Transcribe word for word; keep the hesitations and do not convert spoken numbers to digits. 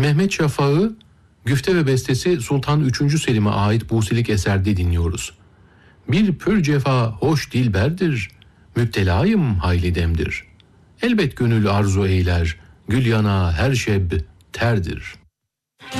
Mehmet Şafak'ı güfte ve bestesi Sultan üçüncü. Selim'e ait Busilik eserde dinliyoruz. Bir pür cefa hoş dilberdir, müptelayım hayli demdir. Elbet gönül arzu eyler, gül yana her şeb terdir.